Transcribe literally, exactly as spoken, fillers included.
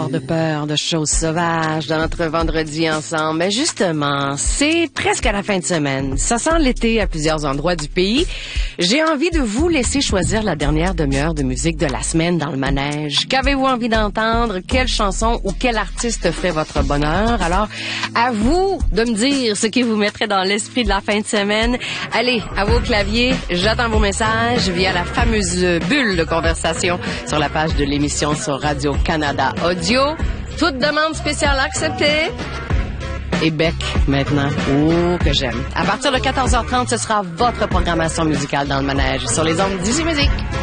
avoir de peur de choses sauvages dans notre vendredi ensemble? Mais justement, c'est presque à la fin de semaine. Ça sent l'été à plusieurs endroits du pays. J'ai envie de vous laisser choisir la dernière demi-heure de musique de la semaine dans le manège. Qu'avez-vous envie d'entendre? Quelle chanson ou quel artiste ferait votre bonheur? Alors, à vous de me dire ce qui vous mettrait dans l'esprit de la fin de semaine. Allez, à vos claviers, j'attends vos messages via la fameuse bulle de conversation sur la page de l'émission sur Radio-Canada Audio. Toute demande spéciale acceptée. Et Beck, maintenant. Oh, que j'aime. À partir de quatorze heures trente, ce sera votre programmation musicale dans le manège sur les ondes d'I G Musique.